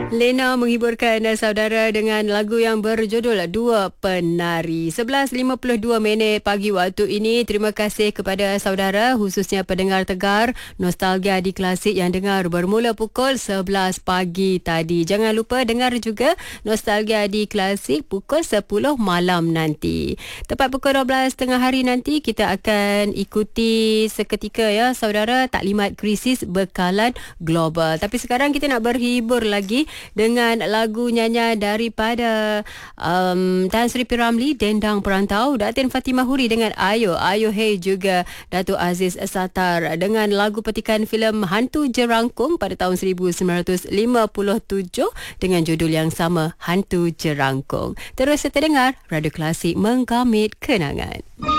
Lena menghiburkan saudara dengan lagu yang berjudul Dua Penari. 11.52 minit pagi waktu ini. Terima kasih kepada saudara, khususnya pendengar Tegar Nostalgia di Klasik yang dengar bermula pukul 11 pagi tadi. Jangan lupa dengar juga Nostalgia di Klasik pukul 10 malam nanti. Tepat pukul 12 tengah hari nanti kita akan ikuti seketika ya saudara, taklimat krisis bekalan global. Tapi sekarang kita nak berhibur lagi dengan lagu nyanyian daripada Tan Sri P. Ramlee, Dendang Perantau, Datin Fatimah Huri dengan Ayo Hey, juga Datuk Aziz Sattar dengan lagu petikan filem Hantu Jerangkung pada tahun 1957 dengan judul yang sama, Hantu Jerangkung. Terus kita dengar Radio Klasik menggamit kenangan.